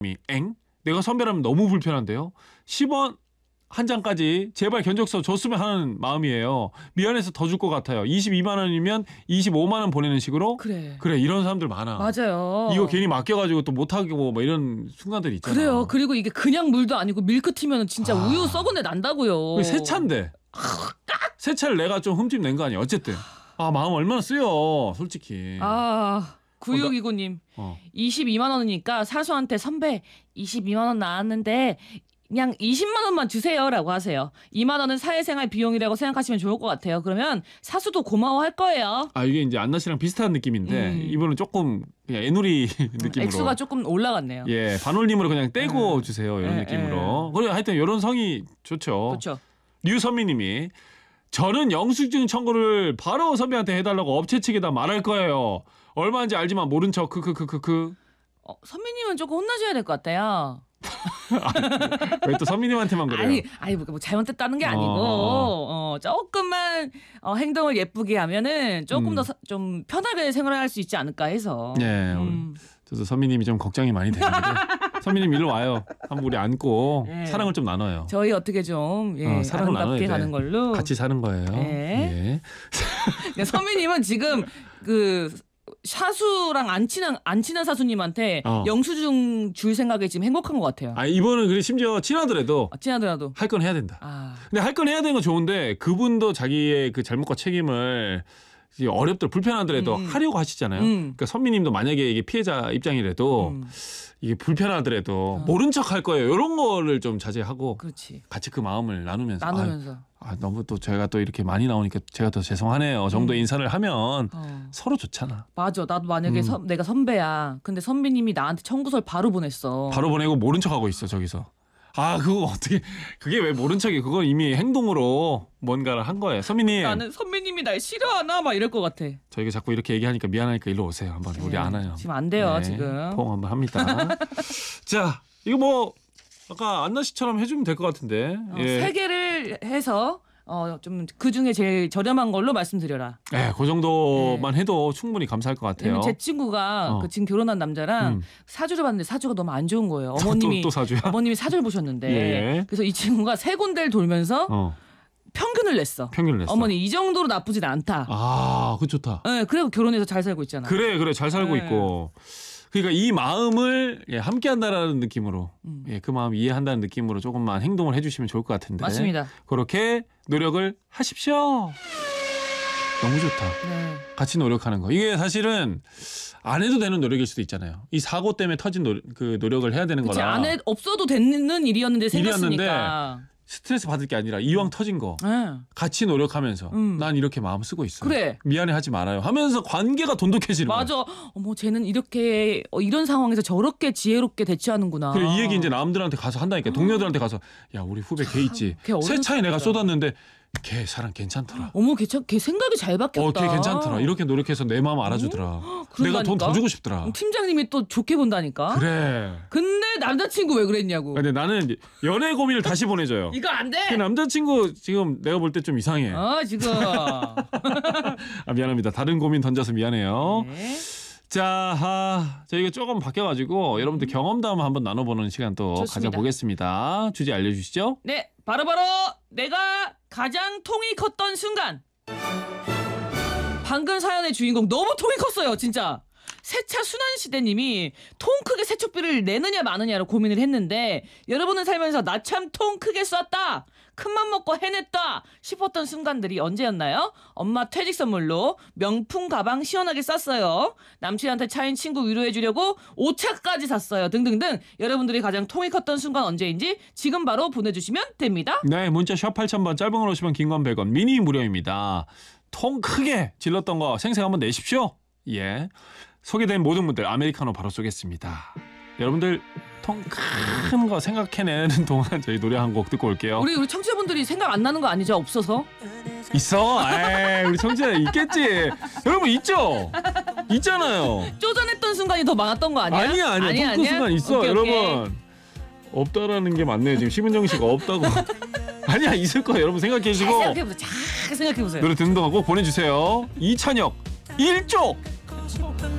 엥? 내가 선배라면 너무 불편한데요. 10원 한 장까지 제발 견적서 줬으면 하는 마음이에요. 미안해서 더 줄 것 같아요. 22만 원이면 25만 원 보내는 식으로. 그래 이런 사람들 많아. 맞아요. 이거 괜히 맡겨가지고 또 못하고 뭐 이런 순간들이 있잖아. 그래요. 그리고 이게 그냥 물도 아니고 밀크티면 진짜 우유 썩은 애 난다고요. 새 차인데. 새 차를 내가 좀 흠집 낸 거 아니야. 어쨌든. 마음 얼마나 쓰여. 솔직히. 9629님 22만 원이니까 사수한테 선배 22만 원 나왔는데 그냥 20만 원만 주세요라고 하세요. 2만 원은 사회생활 비용이라고 생각하시면 좋을 것 같아요. 그러면 사수도 고마워할 거예요. 이게 이제 안나 씨랑 비슷한 느낌인데 이분은 조금 그냥 애누리 느낌으로. 액수가 조금 올라갔네요. 예, 반올림으로 그냥 떼고 주세요. 이런 느낌으로. 그래 하여튼 이런 성이 좋죠. 그렇죠. 류선미님이 저는 영수증 청구를 바로 선배한테 해달라고 업체 측에다 말할 거예요. 얼마인지 알지만 모른 척 크크크크크. 선배님은 조금 혼나셔야 될 것 같아요. 왜 또 선미님한테만 그래요? 아니 뭐 잘못됐다는 게 아니고 조금만 행동을 예쁘게 하면은 조금 더 좀 편하게 생활할 수 있지 않을까 해서. 네, 저도 선미님이 좀 걱정이 많이 되는데 선미님 일로 와요. 한번 우리 안고 사랑을 좀 나눠요. 저희 어떻게 좀 사랑을 아름답게 가는 걸로 같이 사는 거예요. 예. 선미님은 지금 그 사수랑 안 친한 사수님한테 영수증 줄 생각에 지금 행복한 것 같아요. 이번은 그래 심지어 친하더라도 할 건 해야 된다. 근데 할 건 해야 되는 건 좋은데 그분도 자기의 그 잘못과 책임을 어렵더라도 불편하더라도 하려고 하시잖아요. 그러니까 선미님도 만약에 이게 피해자 입장이라도 이게 불편하더라도 모른 척 할 거예요. 이런 거를 좀 자제하고 그렇지. 같이 그 마음을 나누면서. 너무 또 제가 또 이렇게 많이 나오니까 제가 더 죄송하네요. 정도 인사를 하면 서로 좋잖아. 맞아. 나도 만약에 내가 선배야. 근데 선배님이 나한테 청구서를 바로 보냈어. 바로 보내고 모른 척하고 있어 저기서. 그거 어떻게 그게 왜 모른 척이 그건 이미 행동으로 뭔가를 한 거예요. 선배님. 나는 선배님이 날 싫어하나 막 이럴 것 같아. 저희가 자꾸 이렇게 얘기하니까 미안하니까 일로 오세요. 한번 우리 안아요. 지금 안 돼요 지금. 포옹 한번 합니다. 자 이거 뭐 아까 안나 씨처럼 해주면 될 것 같은데. 3개를 해서 좀 그 중에 제일 저렴한 걸로 말씀드려라. 그 정도만 해도 충분히 감사할 것 같아요. 제 친구가 지금 결혼한 남자랑 사주를 봤는데 사주가 너무 안 좋은 거예요. 어머님이 또 사주야? 어머님이 사주를 보셨는데 그래서 이 친구가 3군데를 돌면서 평균을 냈어. 어머니 이 정도로 나쁘진 않다. 그거 좋다. 네, 그리고 결혼해서 잘 살고 있잖아. 그래 잘 살고 있고. 그러니까 이 마음을 함께한다라는 느낌으로 그 마음 이해한다는 느낌으로 조금만 행동을 해주시면 좋을 것 같은데. 맞습니다. 그렇게 노력을 하십시오. 너무 좋다. 같이 노력하는 거. 이게 사실은 안 해도 되는 노력일 수도 있잖아요. 이 사고 때문에 터진 그 노력을 해야 되는 거라. 없어도 되는 일이었는데 생겼으니까. 스트레스 받을 게 아니라 이왕 터진 거 같이 노력하면서 난 이렇게 마음 쓰고 있어. 그래. 미안해하지 말아요 하면서 관계가 돈독해지는 거야. 맞아. 쟤는 이렇게 이런 상황에서 저렇게 지혜롭게 대처하는구나. 그래, 이 얘기 이제 남들한테 가서 한다니까. 동료들한테 가서 야 우리 후배 걔 있지. 새 차에 내가 쏟았는데 걔 사람 괜찮더라. 걔 생각이 잘 바뀌었다. 걔 괜찮더라. 이렇게 노력해서 내 마음 알아주더라. 내가 돈 더 주고 싶더라. 팀장님이 또 좋게 본다니까. 그래. 근데 남자친구 왜 그랬냐고. 근데 나는 연애 고민을 다시 보내줘요. 이거 안 돼. 그 남자친구 지금 내가 볼 때 좀 이상해. 지금. 미안합니다. 다른 고민 던져서 미안해요. 네. 자, 저희가 조금 바뀌어가지고 여러분들 경험담 한번 나눠보는 시간 또 좋습니다. 가져보겠습니다. 주제 알려주시죠. 네, 바로 내가 가장 통이 컸던 순간. 방금 사연의 주인공 너무 통이 컸어요, 진짜. 세차 순환시대님이 통 크게 세척비를 내느냐 마느냐로 고민을 했는데 여러분은 살면서 나 참 통 크게 쐈다, 큰맘 먹고 해냈다 싶었던 순간들이 언제였나요? 엄마 퇴직 선물로 명품 가방 시원하게 쌌어요. 남친한테 차인 친구 위로해주려고 오차까지 샀어요. 등등등. 여러분들이 가장 통이 컸던 순간 언제인지 지금 바로 보내주시면 됩니다. 네, 문자 샵 8000번, 짧은 걸 오시면 긴 건 100원, 미니 무료입니다. 통 크게 질렀던 거 생생 한번 내십시오. 예. 소개된 모든 분들 아메리카노 바로 쏘겠습니다. 여러분들 통 큰 거 생각해내는 동안 저희 노래 한 곡 듣고 올게요. 우리 청취자분들이 생각 안 나는 거 아니죠? 없어서? 있어. 우리 청취자 있겠지. 여러분 있죠? 있잖아요. 쪼잔했던 순간이 더 많았던 거 아니야? 아니야. 통 큰 순간 있어. 오케이, 여러분. 오케이. 없다라는 게 맞네요. 지금 심은정 씨가 없다고. 아니야, 있을 거예요. 여러분 생각해 주시고. 잘 생각해보세요. 노래 듣는 동안 꼭 보내주세요. 이찬혁 1조.